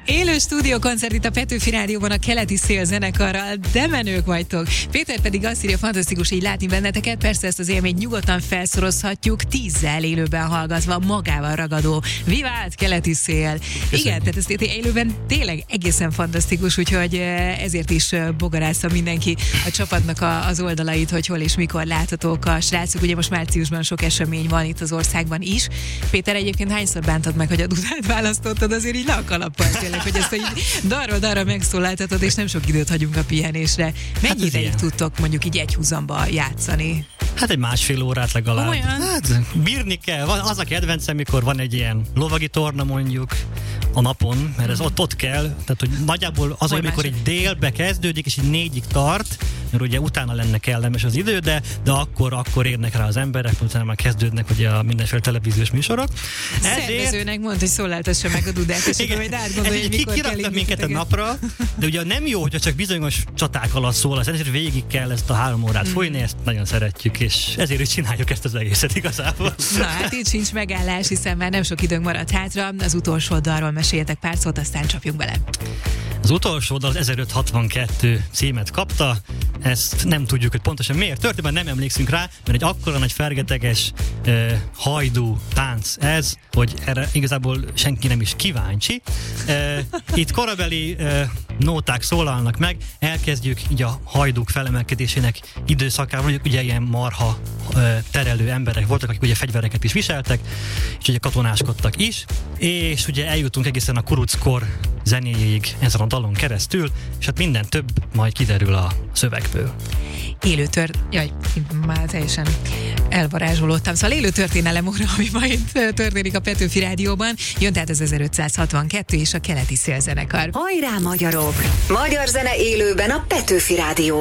Élő stúdiókoncert itt a Petőfi Rádióban a Keleti Szél zenekarral, de menők vagytok. Péter pedig azt írja, fantasztikus így látni benneteket, persze ezt az élményt nyugodtan felszorozhatjuk, 10-zel élőben hallgatva, magával ragadó. Vivált Keleti Szél! Igen, tehát ez élőben tényleg egészen fantasztikus, úgyhogy ezért is bogarázza mindenki a csapatnak az oldalait, hogy hol és mikor láthatók a srácok. Ugye most márciusban sok esemény van itt az országban is. Péter, egyébként hányszor bántad meg, hogy a Dudát választottad, azért így le a kalappal tényleg, hogy ezt így darról darra megszólaltatod, és nem sok időt hagyunk a pihenésre. Mennyi ideig tudtok mondjuk így egy húzamba játszani? Hát egy másfél órát legalább. Olyan? Hát bírni kell. Az a kedvencem, mikor van egy ilyen lovagi torna mondjuk a napon, mert ez ott kell. Tehát, hogy nagyjából az, amikor egy délbe kezdődik, és így 4-ig tart, mert ugye utána lenne kellemes az idő, de akkor érnek rá az emberek, utána már kezdődnek ugye a mindenféle televíziós műsorok. Szervezőnek mondd, hogy szólaltassa meg a Dudát, és akkor majd átgondolja, hogy mikor kell indítani minket a napra, de ugye nem jó, hogyha csak bizonyos csaták alatt szól, ezért végig kell ezt a 3 órát folyni, ezt nagyon szeretjük, és ezért is csináljuk ezt az egészet igazából. Na hát itt sincs megállás, hiszen már nem sok időnk maradt hátra, az utolsó dalról meséljetek pár szót, aztán csapjunk bele. Az utolsó dal az 1562 címet kapta, ezt nem tudjuk, hogy pontosan miért történt, mert nem emlékszünk rá, mert egy akkora nagy fergeteges hajdú tánc ez, hogy erre igazából senki nem is kíváncsi. Itt korabeli nóták szólalnak meg, elkezdjük így a hajdúk felemelkedésének időszakában, hogy ugye ilyen marha terelő emberek voltak, akik ugye fegyvereket is viseltek, és ugye katonáskodtak is, és ugye eljutunk egészen a kuruckor zenéjéig ezen a dalon keresztül, és hát minden több majd kiderül a szövegből. Már teljesen elvarázsolódtam. Szóval élő történelem óra, ami ma itt történik a Petőfi Rádióban. Jön tehát az 1562 és a Keleti Szél zenekar. Hajrá magyarok! Magyar zene élőben a Petőfi Rádióban.